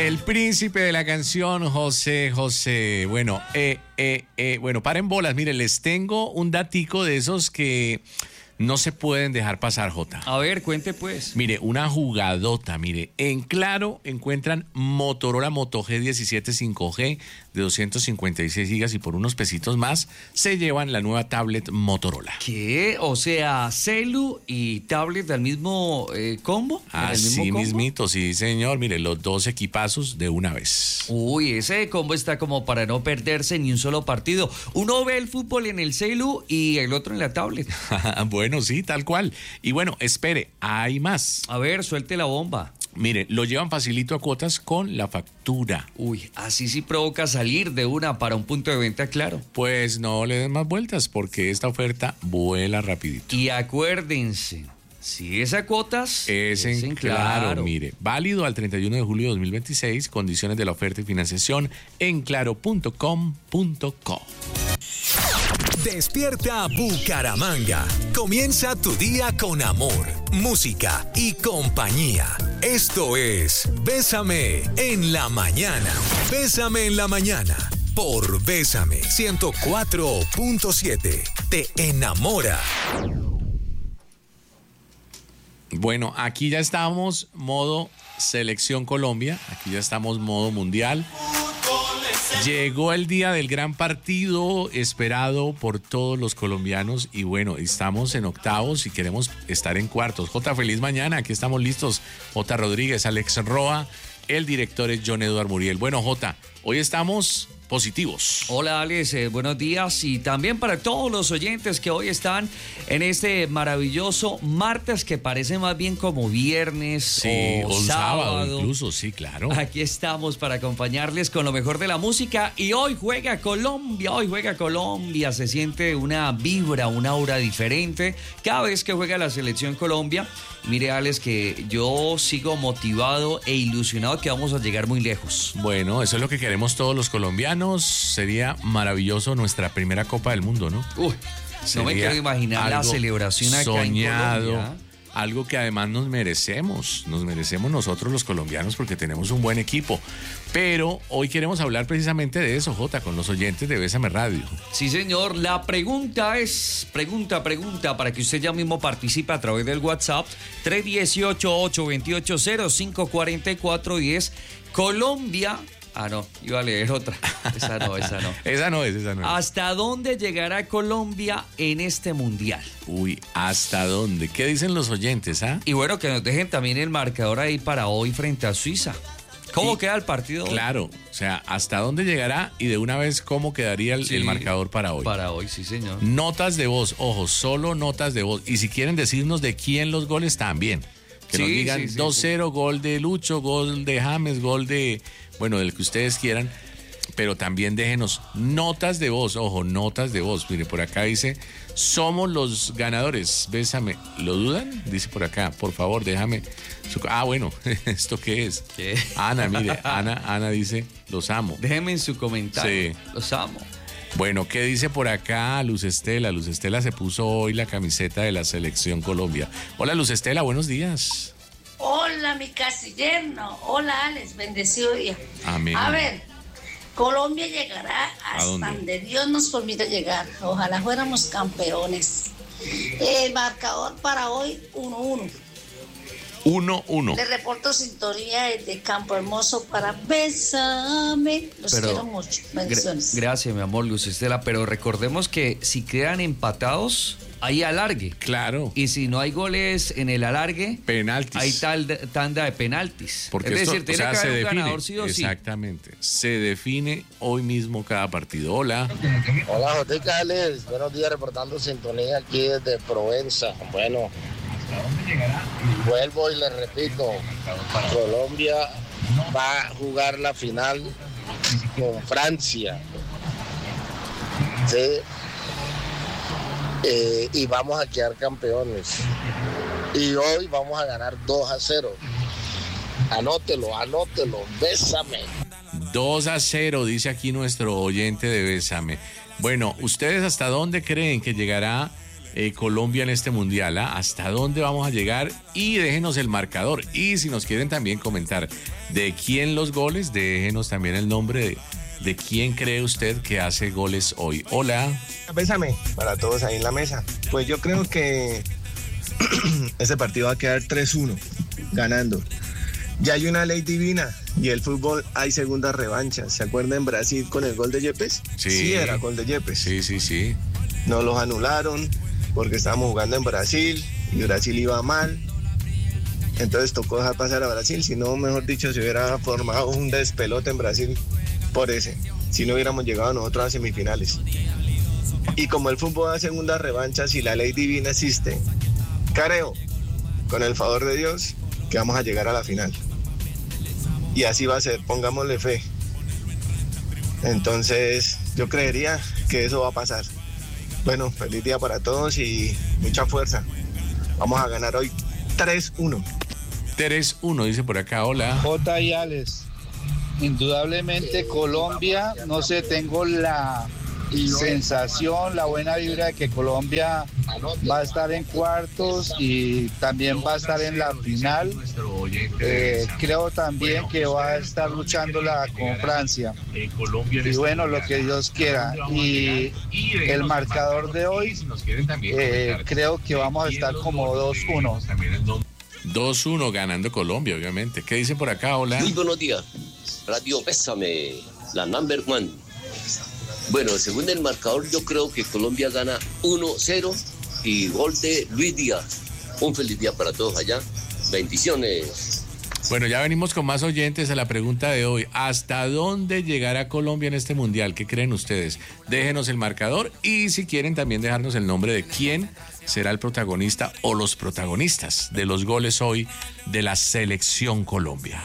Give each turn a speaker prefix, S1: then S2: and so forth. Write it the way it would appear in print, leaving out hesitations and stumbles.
S1: El príncipe de la canción, José José. Bueno, bueno, paren bolas. Miren, les tengo un datico de esos que no se pueden dejar pasar, Jota.
S2: A ver, cuente pues.
S1: Mire, una jugadota, mire. En Claro encuentran Motorola Moto G17 5G de 256 gigas y por unos pesitos más se llevan la nueva tablet Motorola.
S2: ¿Qué? O sea, celu y tablet del mismo combo.
S1: Así mismito, sí, señor. Mire, los dos equipazos de una vez.
S2: Uy, ese combo está como para no perderse ni un solo partido. Uno ve el fútbol en el celu y el otro en la tablet.
S1: Bueno, sí, tal cual. Y bueno, espere, hay más.
S2: A ver, suelte la bomba.
S1: Mire, lo llevan facilito a cuotas con la factura.
S2: Uy, así sí provoca salir de una para un punto de venta, Claro.
S1: Pues no le den más vueltas porque esta oferta vuela rapidito.
S2: Y acuérdense, si es a cuotas,
S1: es en Claro. Mire, válido al 31 de julio de 2026, condiciones de la oferta y financiación en claro.com.co.
S3: Despierta Bucaramanga. Comienza tu día con amor, música y compañía. Esto es Bésame en la mañana. Bésame en la mañana por Bésame 104.7. Te enamora.
S1: Bueno, aquí ya estamos modo Selección Colombia, aquí ya estamos modo mundial. Llegó el día del gran partido esperado por todos los colombianos y bueno, estamos en octavos y queremos estar en cuartos. Jota, feliz mañana, aquí estamos listos. Jota Rodríguez, Alex Roa, el director es John Eduardo Muriel. Bueno, Jota, hoy estamos positivos.
S2: Hola, Alex, buenos días y también para todos los oyentes que hoy están en este maravilloso martes que parece más bien como viernes,
S1: sí,
S2: o
S1: sábado incluso, sí, claro.
S2: Aquí estamos para acompañarles con lo mejor de la música y hoy juega Colombia, se siente una vibra, una aura diferente cada vez que juega la selección Colombia. Mire, Alex, que yo sigo motivado e ilusionado que vamos a llegar muy lejos.
S1: Bueno, eso es lo que queremos todos los colombianos. Sería maravilloso nuestra primera Copa del Mundo, ¿no?
S2: Uy, no me quiero imaginar la celebración acá
S1: soñado,
S2: en Colombia.
S1: Algo que además nos merecemos nosotros los colombianos porque tenemos un buen equipo. Pero hoy queremos hablar precisamente de eso, Jota, con los oyentes de Bésame Radio.
S2: Sí, señor, la pregunta es, pregunta, para que usted ya mismo participe a través del WhatsApp 318-828-0544 y es Colombia. Ah, no, iba a leer otra. Esa no.
S1: Esa no es.
S2: ¿Hasta dónde llegará Colombia en este mundial?
S1: Uy, ¿hasta dónde? ¿Qué dicen los oyentes, ah?
S2: Y bueno, que nos dejen también el marcador ahí para hoy frente a Suiza. ¿Cómo queda el partido?
S1: Claro, o sea, ¿hasta dónde llegará? Y de una vez, ¿cómo quedaría el marcador para hoy?
S2: Para hoy, sí, señor.
S1: Notas de voz, ojo, solo notas de voz. Y si quieren decirnos de quién los goles, también. Que nos digan 2-0, gol de Lucho, gol de James, gol de... Bueno, del que ustedes quieran, pero también déjenos notas de voz, ojo, notas de voz. Mire, por acá dice, somos los ganadores, bésame. ¿Lo dudan? Dice por acá, por favor, déjame. Bueno, ¿esto qué es?
S2: ¿Qué?
S1: Ana, mire, Ana dice, los amo.
S2: Déjenme en su comentario,
S1: sí.
S2: Los amo.
S1: Bueno, ¿qué dice por acá Luz Estela? Luz Estela se puso hoy la camiseta de la Selección Colombia. Hola, Luz Estela, buenos días.
S4: Hola, mi casi yerno. Hola, Alex, bendecido día.
S1: Amén.
S4: A ver, Colombia llegará hasta donde Dios nos permita llegar. Ojalá fuéramos campeones. El marcador para hoy, 1-1.
S1: 1-1.
S4: Le reporto sintonía desde Campo Hermoso para Bésame. Los quiero mucho. Bendiciones.
S2: Gracias, mi amor, Luz Estela. Pero recordemos que si quedan empatados, hay alargue.
S1: Claro.
S2: Y si no hay goles en el alargue,
S1: penaltis.
S2: Hay tanda de penaltis.
S1: Porque
S2: es
S1: esto,
S2: decir, tiene que haber un ganador sí o sí.
S1: Exactamente. Se define hoy mismo cada partido. Hola.
S5: Hola, Jotica Alex. Buenos días, reportando sintonía aquí desde Provenza. Bueno, vuelvo y les repito, Colombia va a jugar la final con Francia. Sí. Y vamos a quedar campeones. Y hoy vamos a ganar 2-0. Anótelo, bésame.
S1: 2-0, dice aquí nuestro oyente de Bésame. Bueno, ¿ustedes hasta dónde creen que llegará Colombia en este mundial, ¿ah? ¿Hasta dónde vamos a llegar? Y déjenos el marcador. Y si nos quieren también comentar de quién los goles, déjenos también el nombre de quién cree usted que hace goles hoy. Hola.
S6: Bésame para todos ahí en la mesa. Pues yo creo que ese partido va a quedar 3-1, ganando. Ya hay una ley divina y el fútbol hay segundas revanchas. ¿Se acuerdan en Brasil con el gol de Yepes?
S1: Sí,
S6: era gol de Yepes.
S1: Sí.
S6: Nos los anularon porque estábamos jugando en Brasil y Brasil iba mal. Entonces tocó dejar pasar a Brasil. Si no, mejor dicho, se hubiera formado un despelote en Brasil por ese. Si no hubiéramos llegado nosotros a semifinales. Y como el fútbol da segundas revanchas y la ley divina existe, creo, con el favor de Dios, que vamos a llegar a la final. Y así va a ser, pongámosle fe. Entonces, yo creería que eso va a pasar. Bueno, feliz día para todos y mucha fuerza. Vamos a ganar hoy 3-1.
S1: 3-1, dice por acá, hola.
S7: J. y Alex, indudablemente Colombia, no sé, tengo la sensación, la buena vibra de que Colombia va a estar en cuartos y también va a estar en la final. Creo también que va a estar luchándola con Francia. Y bueno, lo que Dios quiera. Y el marcador de hoy, creo que vamos a estar como 2-1.
S1: 2-1 ganando Colombia, obviamente. ¿Qué dice por acá? Hola.
S8: Muy buenos días. Radio Bésame, la number one. Bueno, según el marcador, yo creo que Colombia gana 1-0 y gol de Luis Díaz. Un feliz día para todos allá. Bendiciones.
S1: Bueno, ya venimos con más oyentes a la pregunta de hoy. ¿Hasta dónde llegará Colombia en este mundial? ¿Qué creen ustedes? Déjenos el marcador y si quieren también dejarnos el nombre de quién será el protagonista o los protagonistas de los goles hoy de la Selección Colombia.